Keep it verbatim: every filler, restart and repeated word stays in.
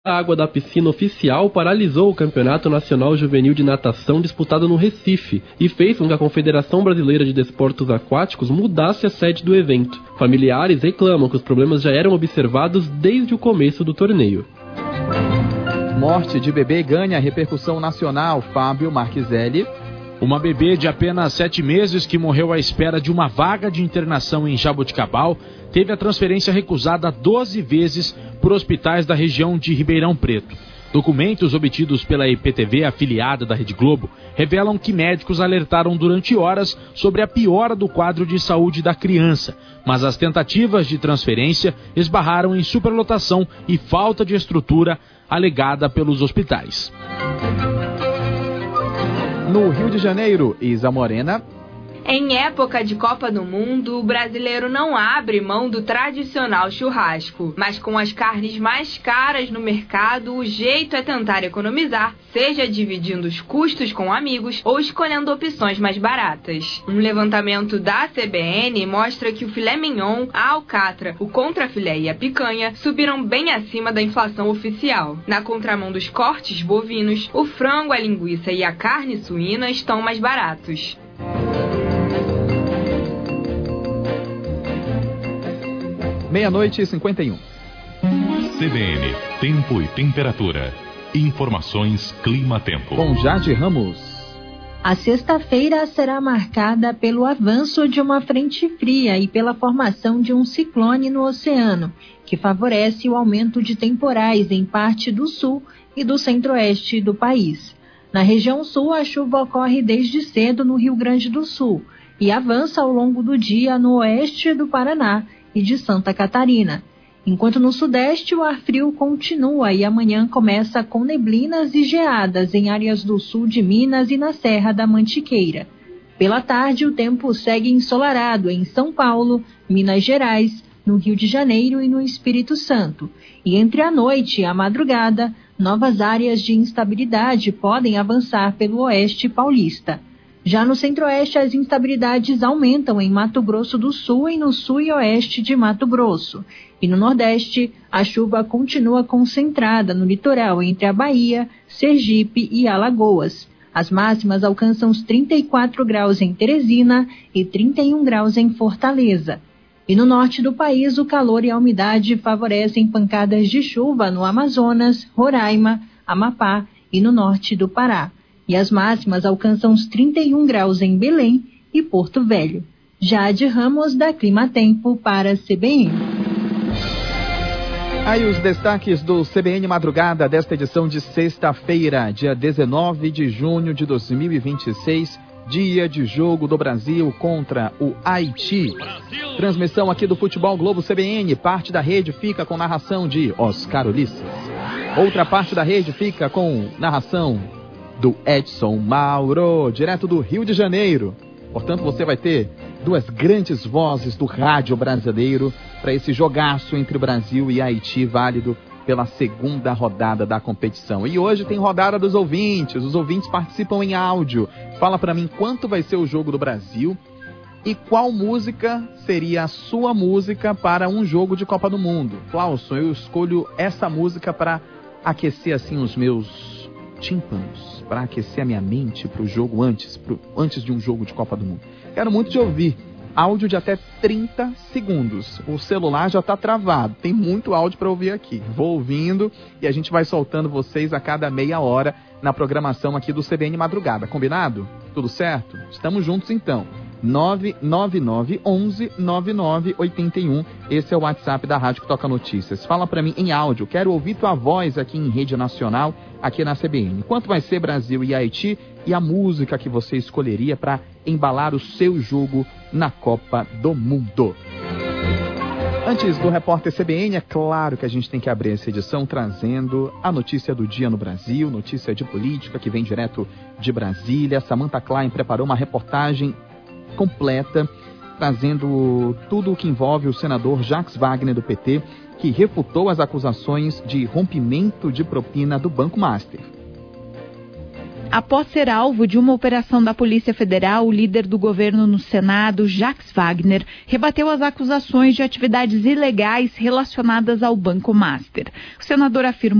A água da piscina oficial paralisou o Campeonato Nacional Juvenil de Natação disputado no Recife e fez com que a Confederação Brasileira de Desportos Aquáticos mudasse a sede do evento. Familiares reclamam que os problemas já eram observados desde o começo do torneio. Morte de bebê ganha repercussão nacional. Fábio Marquiselli. Uma bebê de apenas sete meses que morreu à espera de uma vaga de internação em Jaboticabal teve a transferência recusada doze vezes por hospitais da região de Ribeirão Preto. Documentos obtidos pela I P T V, afiliada da Rede Globo, revelam que médicos alertaram durante horas sobre a piora do quadro de saúde da criança, mas as tentativas de transferência esbarraram em superlotação e falta de estrutura alegada pelos hospitais. No Rio de Janeiro, Isa Morena. Em época de Copa do Mundo, o brasileiro não abre mão do tradicional churrasco. Mas com as carnes mais caras no mercado, o jeito é tentar economizar, seja dividindo os custos com amigos ou escolhendo opções mais baratas. Um levantamento da C B N mostra que o filé mignon, a alcatra, o contrafilé e a picanha subiram bem acima da inflação oficial. Na contramão dos cortes bovinos, o frango, a linguiça e a carne suína estão mais baratos. Meia-noite e cinquenta e um. C B N, Tempo e Temperatura. Informações Clima-Tempo. Com Jade Ramos. A sexta-feira será marcada pelo avanço de uma frente fria e pela formação de um ciclone no oceano, que favorece o aumento de temporais em parte do sul e do centro-oeste do país. Na região sul, a chuva ocorre desde cedo no Rio Grande do Sul e avança ao longo do dia no oeste do Paraná e de Santa Catarina, enquanto no sudeste o ar frio continua e amanhã começa com neblinas e geadas em áreas do sul de Minas e na Serra da Mantiqueira. Pela tarde o tempo segue ensolarado em São Paulo, Minas Gerais, no Rio de Janeiro e no Espírito Santo, e entre a noite e a madrugada, novas áreas de instabilidade podem avançar pelo oeste paulista. Já no centro-oeste, as instabilidades aumentam em Mato Grosso do Sul e no sul e oeste de Mato Grosso. E no nordeste, a chuva continua concentrada no litoral entre a Bahia, Sergipe e Alagoas. As máximas alcançam os trinta e quatro graus em Teresina e trinta e um graus em Fortaleza. E no norte do país, o calor e a umidade favorecem pancadas de chuva no Amazonas, Roraima, Amapá e no norte do Pará. E as máximas alcançam os trinta e um graus em Belém e Porto Velho. Jade Ramos, da Clima-Tempo, para a C B N. Aí os destaques do C B N Madrugada desta edição de sexta-feira, dia dezenove de junho de dois mil e vinte e seis, dia de jogo do Brasil contra o Haiti. Brasil. Transmissão aqui do Futebol Globo C B N, parte da rede fica com narração de Oscar Ulisses. Outra parte da rede fica com narração do Edson Mauro, direto do Rio de Janeiro. Portanto, você vai ter duas grandes vozes do rádio brasileiro para esse jogaço entre Brasil e Haiti, válido pela segunda rodada da competição. E hoje tem rodada dos ouvintes, os ouvintes participam em áudio. Fala para mim quanto vai ser o jogo do Brasil e qual música seria a sua música para um jogo de Copa do Mundo. Clauson, eu escolho essa música para aquecer assim os meus tímpanos, para aquecer a minha mente para o jogo antes, pro, antes de um jogo de Copa do Mundo. Quero muito te ouvir. Áudio de até trinta segundos. O celular já está travado. Tem muito áudio para ouvir aqui. Vou ouvindo e a gente vai soltando vocês a cada meia hora na programação aqui do C B N Madrugada. Combinado? Tudo certo? Estamos juntos então. nove nove nove, onze, nove nove oito um. Esse é o WhatsApp da Rádio que Toca Notícias. Fala para mim em áudio. Quero ouvir tua voz aqui em rede nacional, aqui na C B N. Quanto vai ser Brasil e Haiti e a música que você escolheria para embalar o seu jogo na Copa do Mundo? Antes do repórter C B N, é claro que a gente tem que abrir essa edição trazendo a notícia do dia no Brasil, notícia de política que vem direto de Brasília. Samantha Klein preparou uma reportagem completa, trazendo tudo o que envolve o senador Jacques Wagner do P T, que refutou as acusações de rompimento de propina do Banco Master. Após ser alvo de uma operação da Polícia Federal, o líder do governo no Senado, Jacques Wagner, rebateu as acusações de atividades ilegais relacionadas ao Banco Master. O senador afirmou